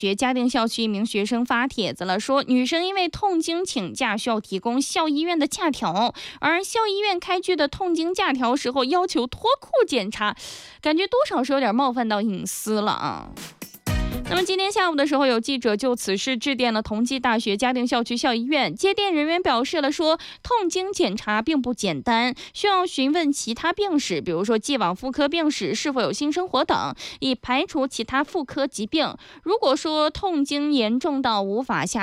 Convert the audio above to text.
学嘉定校区一名学生发帖子了，说女生因为痛经请假需要提供校医院的假条，而校医院开具的痛经假条时候要求脱裤检查，感觉多少是有点冒犯到隐私了啊。那么今天下午的时候，有记者就此事致电了同济大学嘉定校区校医院，接电人员表示了说，痛经检查并不简单，需要询问其他病史，比如说既往妇科病史是否有性生活等，以排除其他妇科疾病。如果说痛经严重到无法下